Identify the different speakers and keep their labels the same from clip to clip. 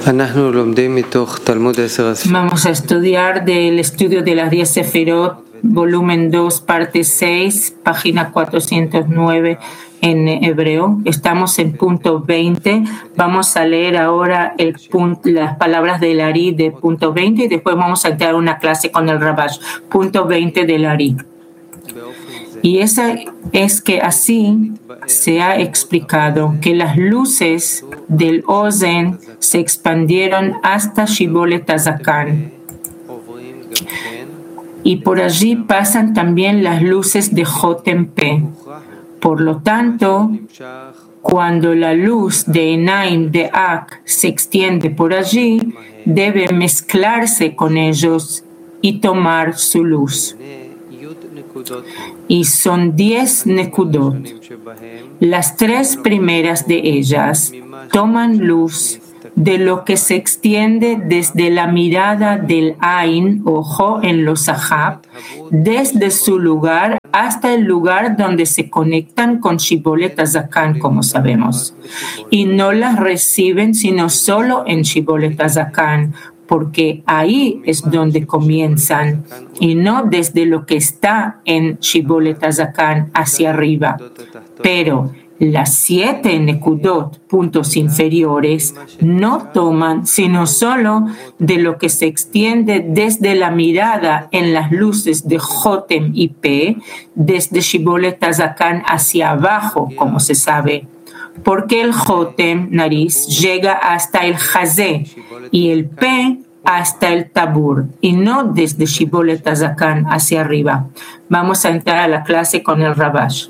Speaker 1: Vamos a estudiar del estudio de las 10 Sefirot, volumen 2, parte 6, página 409 en hebreo. Estamos en punto 20. Vamos a leer ahora las palabras del Ari de punto 20 y después vamos a entrar a una clase con el Rabash. Punto 20 del Ari. Y esa es que así se ha explicado que las luces del Ozen se expandieron hasta Shibolet Hazakan. Y por allí pasan también las luces de Jotem P. Por lo tanto, cuando la luz de Enaim de Ak se extiende por allí, debe mezclarse con ellos y tomar su luz. Y son 10 nekudot. Las 3 primeras de ellas toman luz de lo que se extiende desde la mirada del Ain, ojo en los Sahab, desde su lugar hasta el lugar donde se conectan con Shibolet Hazakan, como sabemos. Y no las reciben sino solo en Shibolet Hazakan, porque ahí es donde comienzan, y no desde lo que está en Shibolet Hazakan hacia arriba. Pero las 7 nekudot, puntos inferiores, no toman sino solo de lo que se extiende desde la mirada en las luces de Jotem y P, desde Shibolet Hazakan hacia abajo, como se sabe. Porque el Jotem, nariz, llega hasta el Hazé y el P hasta el Tabur, y no desde Shibolet Hazakan hacia arriba. Vamos a entrar a la clase con el Rabash.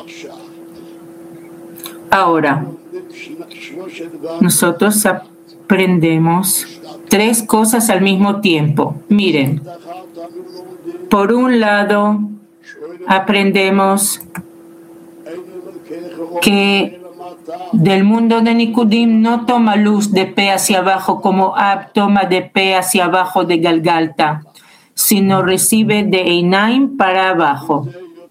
Speaker 1: Ahora, nosotros aprendemos 3 cosas al mismo tiempo. Miren, por un lado, aprendemos que del mundo de Nikudim no toma luz de P hacia abajo como Ab toma de P hacia abajo de Galgalta, sino recibe de Einaim para abajo.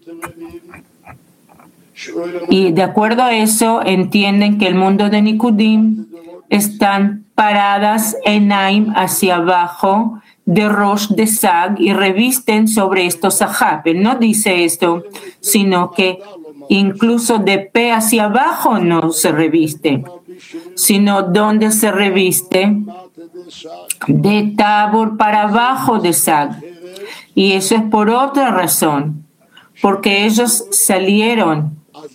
Speaker 1: Y de acuerdo a eso entienden que el mundo de Nikudim están paradas Einaim hacia abajo de Rosh de Sag y revisten sobre estos Sahab. Él no dice esto, sino que incluso de P hacia abajo no se reviste, sino donde se reviste de Tabor para abajo de Sag. Y eso es por otra razón, porque ellos salieron.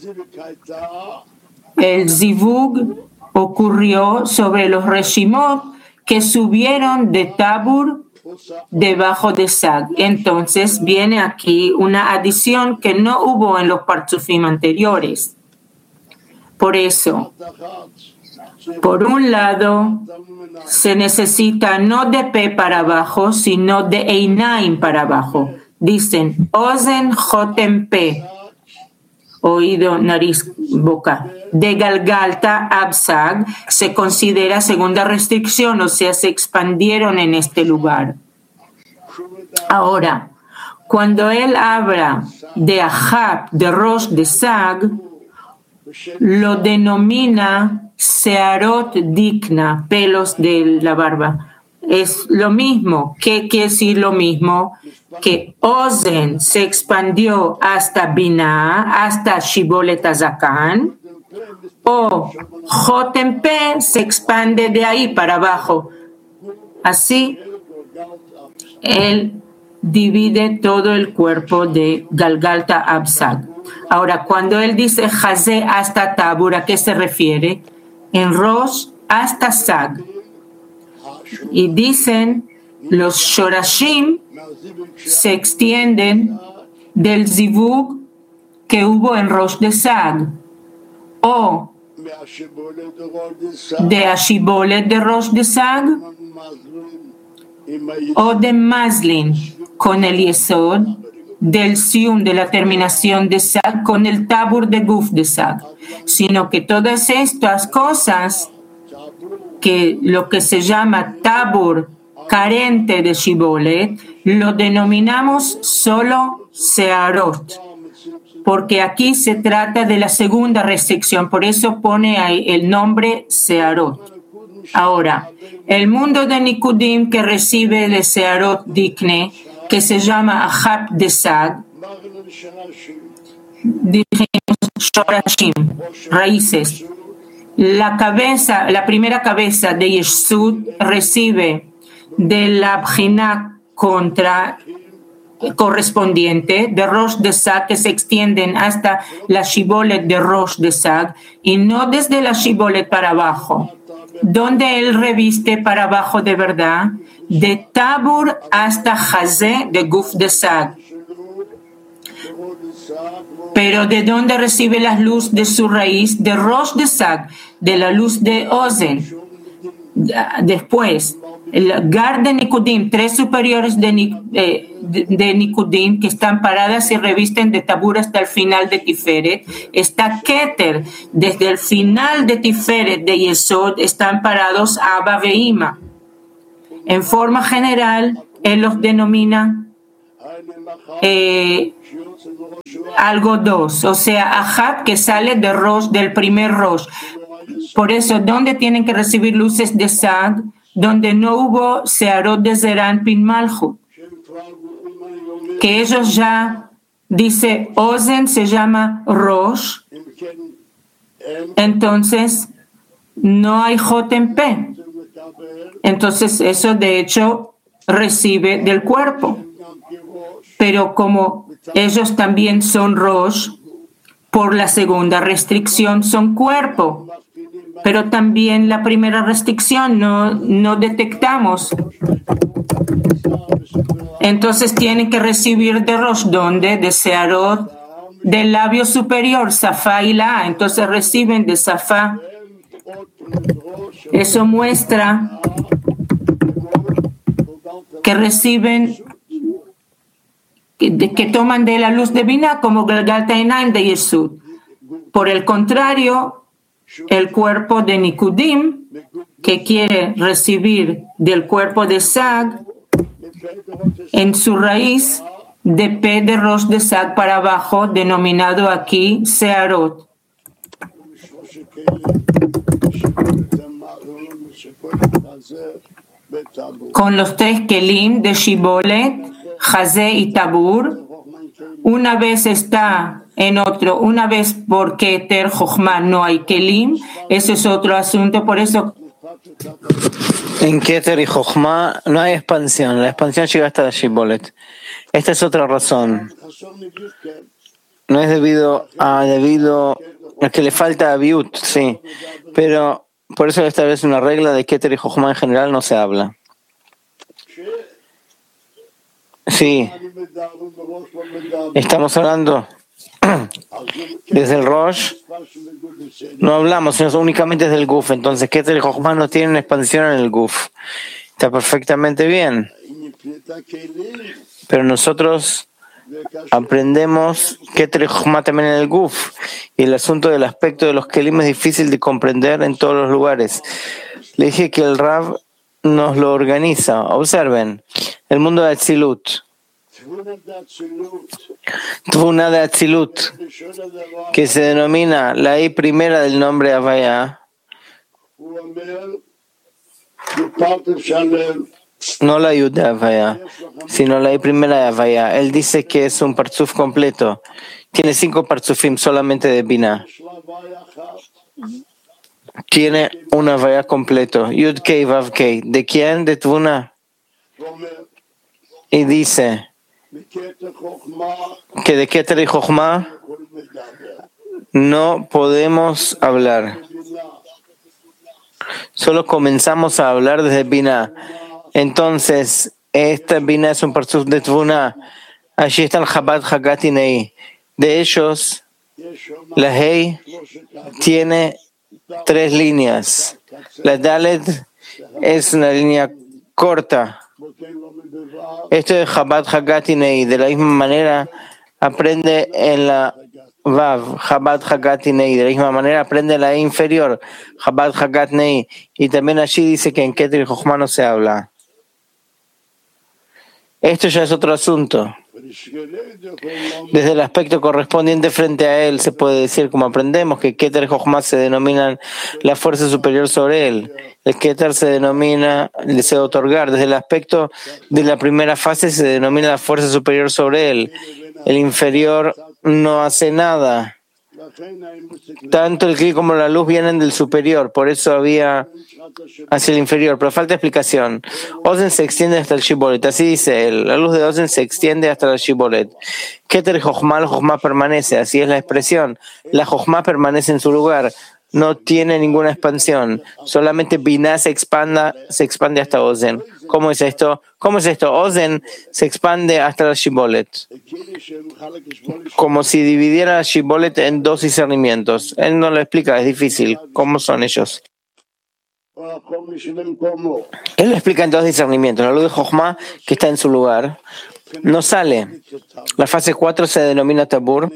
Speaker 1: El Zivug ocurrió sobre los Reshimot que subieron de Tabor debajo de Sag. Entonces viene aquí una adición que no hubo en los Partzufim anteriores. Por eso, por un lado, se necesita no de P para abajo, sino de Einaim para abajo. Dicen Ozen Jotem P, oído, nariz, boca. De Galgalta Absag se considera segunda restricción, o sea, se expandieron en este lugar. Ahora, cuando él habla de Ahab, de Rosh, de Sag, lo denomina Searot Dikna, pelos de la barba. Es lo mismo. ¿Qué quiere decir lo mismo? Que Ozen se expandió hasta Binah, hasta Shibolet Hazakan, o Jotem P se expande de ahí para abajo. Así, él divide todo el cuerpo de Galgalta Absag. Ahora, cuando él dice Hazé hasta Tabur, ¿a qué se refiere? En Rosh hasta Sag. Y dicen, los Shorashim se extienden del Zivug que hubo en Rosh de Sag, o de Ashibolet de Rosh de Sag, o de Maslin con el Yesod, del Sium de la terminación de Sag con el Tabur de Guf de Sag, sino que todas estas cosas, que lo que se llama Tabur carente de Shibolet, lo denominamos solo Searot, porque aquí se trata de la segunda restricción, por eso pone ahí el nombre Searot. Ahora, el mundo de Nikudim que recibe el Searot Dikne, que se llama Ahab de Sag, dijimos Shorashim, raíces. La primera cabeza de Yeshud recibe de la Bjina correspondiente de Rosh de Sag, que se extienden hasta la Shibolet de Rosh de Sag, y no desde la Shibolet para abajo, donde él reviste para abajo de verdad, de Tabur hasta Hazé de Guf de Sag. Pero de donde recibe la luz de su raíz, de Rosh de Sag, de la luz de Ozen. Después, el Gar de Nikudim, tres superiores de Nikudim que están paradas y revisten de Tabur hasta el final de Tiferet. Está Keter, desde el final de Tiferet de Yesod están parados Abba e Ima. En forma general, él los denomina algo dos, o sea, Ahab, que sale de Rosh, del primer Rosh. Por eso, ¿dónde tienen que recibir luces de Sag? Donde no hubo Searot de Zeran Pin Malchut. Que ellos ya, dice, Ozen se llama Rosh, entonces no hay Jot en P. Entonces eso de hecho recibe del cuerpo. Pero como ellos también son Rosh, por la segunda restricción son cuerpo. Pero también la primera restricción no detectamos. Entonces tienen que recibir de Rosh, donde de Searot, del labio superior, Safá y La. Entonces reciben de Safá. Eso muestra que reciben, que toman de la luz divina como Galgal Tainaim de Yesud. Por el contrario, el cuerpo de Nikudim, que quiere recibir del cuerpo de Sag, en su raíz de P de Rosh de Sag para abajo, denominado aquí Searot. Con los tres Kelim de Shibolet, Hazé y Tabur, una vez está en otro, una vez por Keter, Jochma no hay Kelim, eso es otro asunto, por eso
Speaker 2: en Keter y Jochma no hay expansión, la expansión llega hasta la Shibolet. Esta es otra razón. No es debido a que le falta a Biut, sí, pero por eso esta vez una regla de Keter y Jochma en general no se habla. Sí, estamos hablando desde el Rosh, no hablamos, sino únicamente desde el Guf. Entonces, Keter y Jochma no tienen expansión en el Guf. Está perfectamente bien. Pero nosotros aprendemos Keter y Jochma también en el Guf. Y el asunto del aspecto de los Kelim es difícil de comprender en todos los lugares. Le dije que el Rav nos lo organiza. Observen, el mundo de Atzilut. Tvuna de Atzilut, que se denomina la I primera del nombre Havaya, no la Yud de Havaya, sino la I primera de Havaya. Él dice que es un parzuf completo. Tiene 5 parzufim solamente de Binah. Tiene un Havaya completo. Yud Kei Vav Kei. ¿De quién? De Tvuna. Y dice que de Keter y Jochma no podemos hablar. Solo comenzamos a hablar desde Binah. Entonces, esta Binah es un parzuf de Tvuna. Allí está el Chabad Hagat Nei. De ellos, la Hei tiene 3 líneas. La Dalet es una línea corta. Esto de Chabad Hagat Nei, de la misma manera aprende en la Vav, Chabad Hagat Nei, de la misma manera aprende en la inferior, Chabad Hagat Nei, y también allí dice que en Keter y Jochma no se habla. Esto ya es otro asunto. Desde el aspecto correspondiente frente a él, se puede decir, como aprendemos, que Keter y Jochma se denominan la fuerza superior sobre él. El Keter se denomina el deseo de otorgar. Desde el aspecto de la primera fase se denomina la fuerza superior sobre él. El inferior no hace nada. Tanto el Kli como la luz vienen del superior, por eso había hacia el inferior, pero falta explicación. Ozen se extiende hasta el Shibolet, así dice él. La luz de Ozen se extiende hasta el Shibolet. Keter Jochma, la Jochma permanece, así es la expresión. La Jochma permanece en su lugar, no tiene ninguna expansión. Solamente Binah se expande hasta Ozen. ¿Cómo es esto? Ozen se expande hasta la Shibolet, como si dividiera la Shibolet en dos discernimientos. Él no lo explica, es difícil. ¿Cómo son ellos? Él lo explica en dos discernimientos. La luz de Jochma, que está en su lugar, no sale. La fase 4 se denomina Tabur.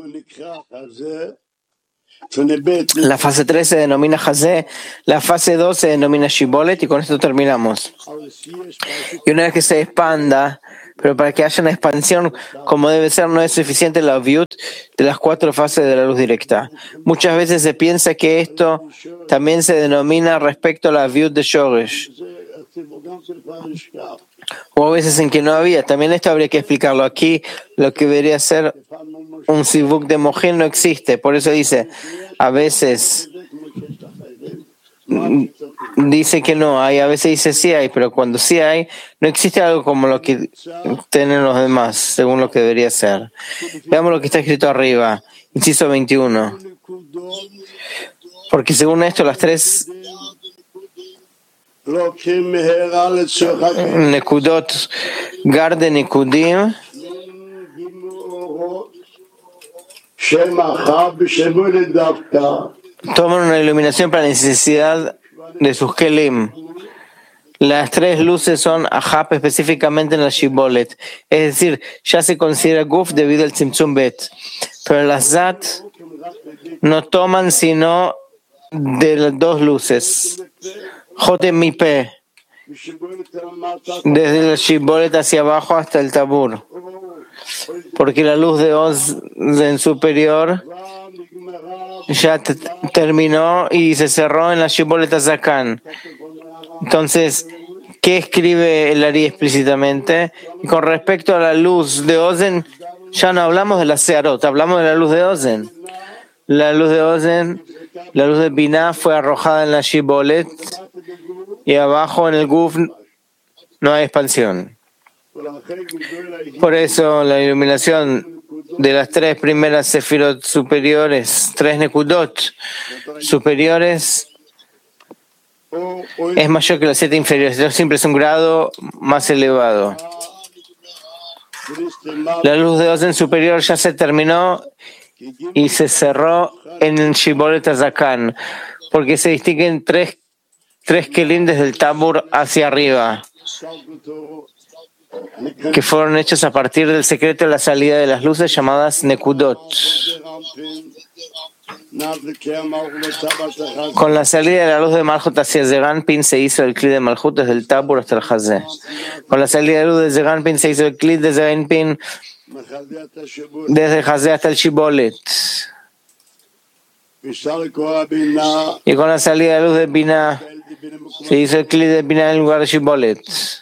Speaker 2: La fase 3 se denomina Hazé. La fase 2 se denomina Shibolet, y con esto terminamos. Y una vez que se expanda, pero para que haya una expansión como debe ser, no es suficiente la viut de las 4 fases de la luz directa. Muchas veces se piensa que esto también se denomina respecto a la viut de Shoresh, o a veces en que no había. También esto habría que explicarlo. Aquí lo que debería ser un sivuk de Mohin no existe. Por eso dice, a veces dice que no hay, a veces dice sí hay, pero cuando sí hay, no existe algo como lo que tienen los demás, según lo que debería ser. Veamos lo que está escrito arriba, inciso 21. Porque según esto, las 3 Nekudot Garde Nekudim toman una iluminación para la necesidad de sus kelim. Las 3 luces son Ahab específicamente en la Shibolet, es decir, ya se considera Guf debido al Tzimtzum Bet. Pero las Zat no toman sino de las 2 luces. Jotem Mipe, desde la Shibolet hacia abajo hasta el Tabur. Porque la luz de Ozen superior ya terminó y se cerró en la Shibolet Azakan. Entonces, ¿qué escribe el Ari explícitamente? Y con respecto a la luz de Ozen, ya no hablamos de la Searot, hablamos de la luz de Ozen. La luz de Ozen, la luz de Binah fue arrojada en la Shibolet y abajo en el Guf no hay expansión. Por eso la iluminación de las 3 primeras sefirot superiores, 3 nekudot superiores, es mayor que las 7 inferiores. Esto siempre es un grado más elevado. La luz de Ozen superior ya se terminó y se cerró en el Shibolet Azakan, porque se distinguen 3 kelim desde el Tabur hacia arriba, que fueron hechos a partir del secreto de la salida de las luces llamadas Nekudot. Con la salida de la luz de Malhut hacia Zeranpin se hizo el Kli de Malhut desde el Tabur hasta el Hazé. Con la salida de la luz de Zeranpin se hizo el Kli de Zeranpin desde el Hazé hasta el Shibolet. Y con la salida de la luz de Binah se hizo el Kli de Binah en lugar de Shibolet.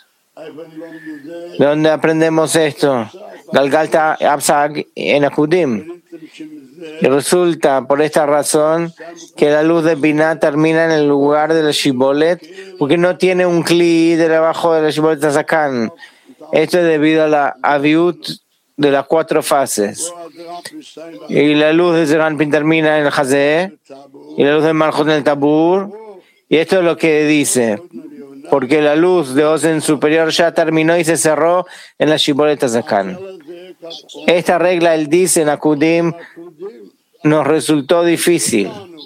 Speaker 2: ¿De dónde aprendemos esto? Galgalta Absag en Akudim. Y resulta, por esta razón, que la luz de Binah termina en el lugar de la Shibolet, porque no tiene un Kli de abajo de la Shibolet Azakan. Esto es debido a la aviut de las 4 fases. Y la luz de Zeranpin termina en el Hazé, y la luz de Malhut en el Tabur. Y esto es lo que dice, porque la luz de Ozen superior ya terminó y se cerró en la Shibolet Azakan. Esta regla, él dice en Akudim, nos resultó difícil.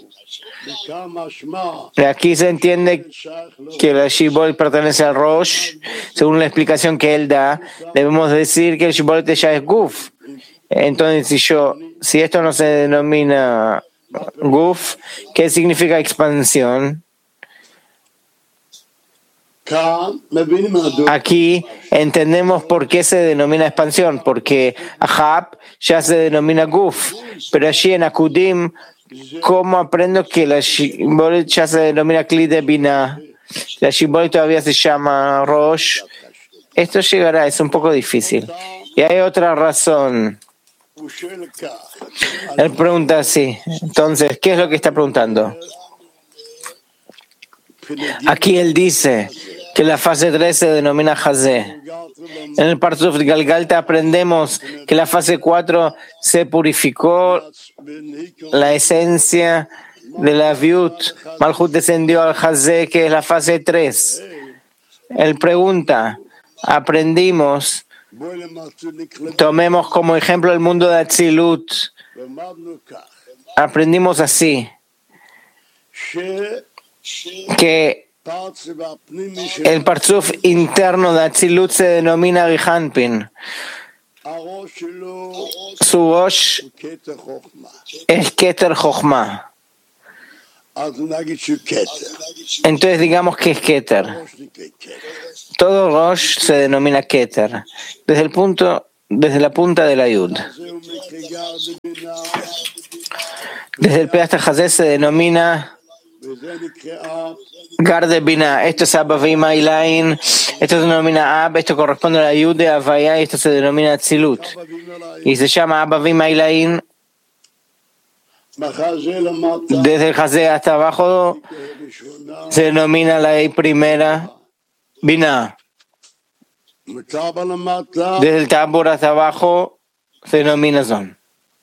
Speaker 2: Y aquí se entiende que la Shibolet pertenece al Rosh. Según la explicación que él da, debemos decir que el Shibolet ya es Guf. Entonces, si esto no se denomina Guf, ¿qué significa expansión? Aquí entendemos por qué se denomina expansión, porque Ahab ya se denomina Guf, pero allí en Akudim, ¿cómo aprendo que la Shibboleth ya se denomina Kli de Binah? La Shibboleth todavía se llama Rosh. Esto llegará, es un poco difícil. Y hay otra razón. Él pregunta así. Entonces, ¿qué es lo que está preguntando? Aquí él dice que la fase 3 se denomina Hazé. En el Parsuf de Galgalta aprendemos que la fase 4 se purificó la esencia de la Viut. Malhut descendió al Hazé, que es la fase 3. Él pregunta, aprendimos, tomemos como ejemplo el mundo de Atzilut. Aprendimos así, que el Parsuf interno de Atzilut se denomina Rihanpin. Su Rosh es Keter Chochma. Entonces digamos que es Keter. Todo Rosh se denomina Keter, desde la punta de la Yud. Desde el P hasta Hazé se denomina Gar de Binah. Esto es Abavim Ailain, esto se denomina Ab, esto corresponde a la Yud de Avaya y esto se denomina Atzilut. Y se llama Abavim Ailain. Desde el Hazé hasta abajo se denomina la I primera Binah. Desde el Tabor hasta abajo se denomina Zon.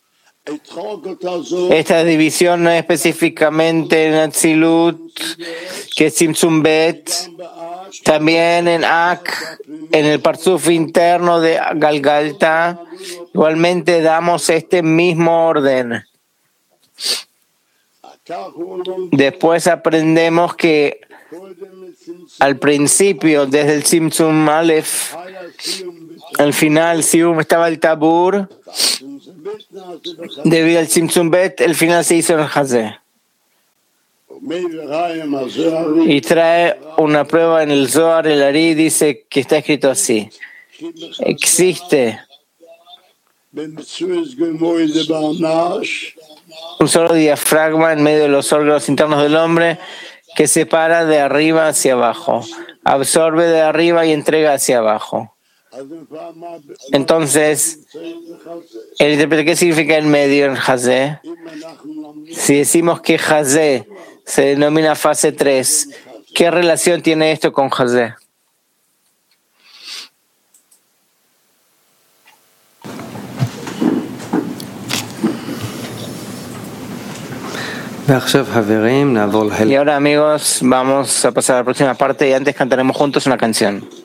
Speaker 2: Esta división no es específicamente en Atzilut, que es Tzimtzum Bet, también en Ak, en el Parsuf interno de Galgalta, igualmente damos este mismo orden. Después aprendemos que al principio, desde el Tzimtzum Aleph, al final, Sium estaba el Tabur, debido al Tzimtzum Bet, el final se hizo en el Hazé. Y trae una prueba en el Zohar, el Ari dice que está escrito así. Existe un solo diafragma en medio de los órganos internos del hombre que separa de arriba hacia abajo, absorbe de arriba y entrega hacia abajo. Entonces, él interpreta qué significa en medio en Hazé. Si decimos que Hazé se denomina fase 3, ¿qué relación tiene esto con Hazé? Y ahora, amigos, vamos a pasar a la próxima parte y antes cantaremos juntos una canción.